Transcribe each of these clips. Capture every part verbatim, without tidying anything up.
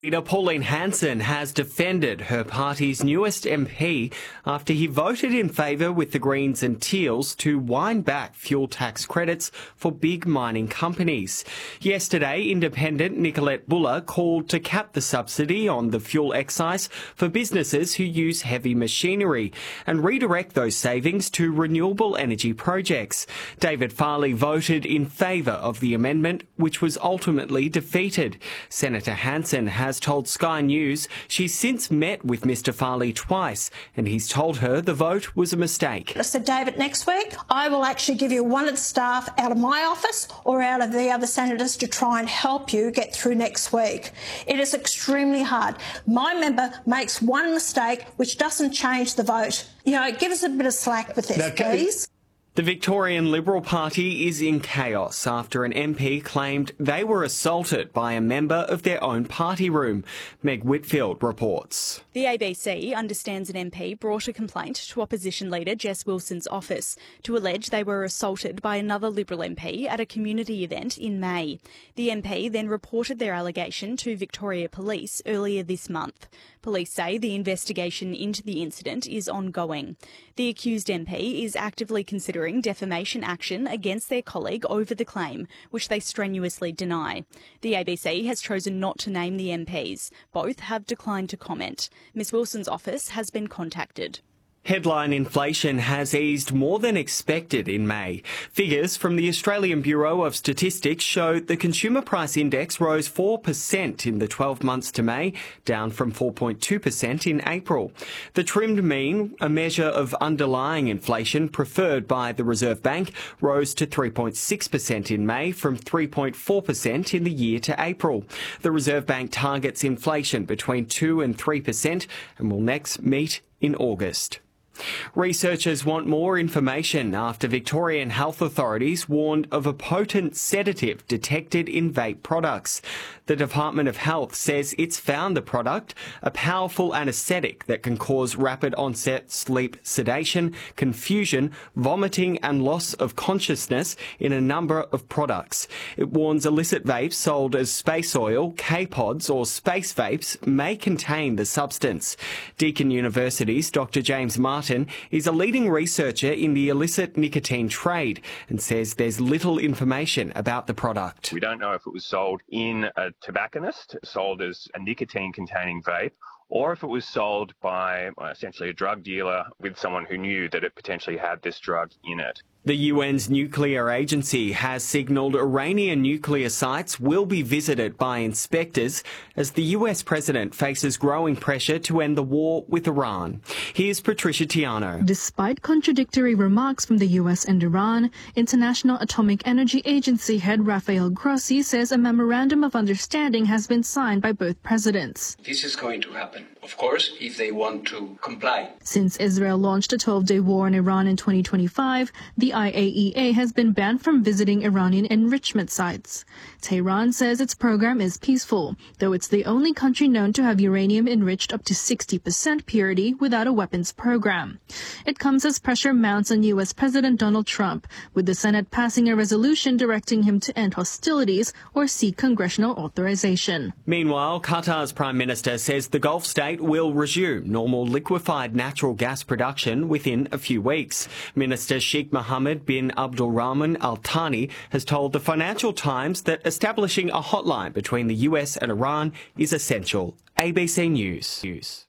Leader Pauline Hanson has defended her party's newest M P after he voted in favour with the Greens and Teals to wind back fuel tax credits for big mining companies. Yesterday, Independent Nicolette Buller called to cap the subsidy on the fuel excise for businesses who use heavy machinery and redirect those savings to renewable energy projects. David Farley voted in favour of the amendment, which was ultimately defeated. Senator Hanson has has told Sky News she's since met with Mr Farley twice and he's told her the vote was a mistake. I said, David, next week I will actually give you one of the staff out of my office or out of the other senators to try and help you get through next week. It is extremely hard. My member makes one mistake which doesn't change the vote. You know, give us a bit of slack with this, now, please. The Victorian Liberal Party is in chaos after an M P claimed they were assaulted by a member of their own party room. Meg Whitfield reports. The A B C understands an M P brought a complaint to opposition leader Jess Wilson's office to allege they were assaulted by another Liberal M P at a community event in May. The M P then reported their allegation to Victoria Police earlier this month. Police say the investigation into the incident is ongoing. The accused M P is actively considering defamation action against their colleague over the claim, which they strenuously deny. The A B C has chosen not to name the M Ps. Both have declined to comment. Miss Wilson's office has been contacted. Headline inflation has eased more than expected in May. Figures from the Australian Bureau of Statistics showed the Consumer Price Index rose four percent in the twelve months to May, down from four point two percent in April. The trimmed mean, a measure of underlying inflation preferred by the Reserve Bank, rose to three point six percent in May from three point four percent in the year to April. The Reserve Bank targets inflation between two and three percent and will next meet in August. Researchers want more information after Victorian health authorities warned of a potent sedative detected in vape products. The Department of Health says it's found the product, a powerful anaesthetic that can cause rapid onset sleep sedation, confusion, vomiting and loss of consciousness in a number of products. It warns illicit vapes sold as space oil, K-pods or space vapes may contain the substance. Deakin University's Doctor James Martin is a leading researcher in the illicit nicotine trade and says there's little information about the product. We don't know if it was sold in a tobacconist, sold as a nicotine-containing vape, or if it was sold by well, essentially a drug dealer with someone who knew that it potentially had this drug in it. The U N's nuclear agency has signalled Iranian nuclear sites will be visited by inspectors as the U S president faces growing pressure to end the war with Iran. Here's Patricia Tiano. Despite contradictory remarks from the U S and Iran, International Atomic Energy Agency head Rafael Grossi says a memorandum of understanding has been signed by both presidents. This is going to happen, of course, if they want to comply. Since Israel launched a twelve-day war on Iran in twenty twenty-five, the I A E A has been banned from visiting Iranian enrichment sites. Tehran says its program is peaceful, though it's the only country known to have uranium enriched up to sixty percent purity without a weapons program. It comes as pressure mounts on U S President Donald Trump, with the Senate passing a resolution directing him to end hostilities or seek congressional authorization. Meanwhile, Qatar's Prime Minister says the Gulf state will resume normal liquefied natural gas production within a few weeks. Minister Sheikh Mohammed bin Abdulrahman Al Thani has told the Financial Times that establishing a hotline between the U S and Iran is essential. A B C News. News.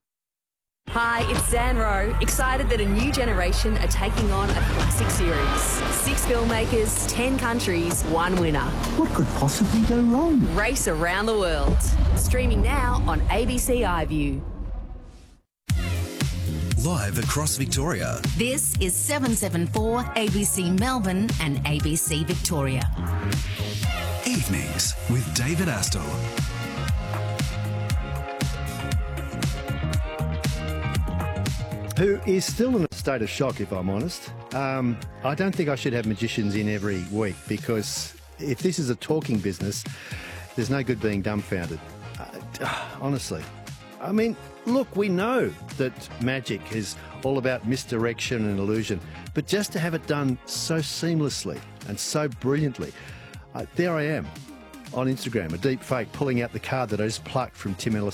Hi, it's Zan Rowe, excited that a new generation are taking on a classic series. Six filmmakers, ten countries, one winner. What could possibly go wrong? Race around the world. Streaming now on A B C iView. Live across Victoria. This is seven seven four A B C Melbourne and A B C Victoria. Evenings with David Astle. Who is still in a state of shock, if I'm honest. Um, I don't think I should have magicians in every week, because if this is a talking business, there's no good being dumbfounded. Uh, honestly. I mean, look, we know that magic is all about misdirection and illusion, but just to have it done so seamlessly and so brilliantly, uh, there I am. on Instagram, a deep fake pulling out the card that I just plucked from Tim Ellis.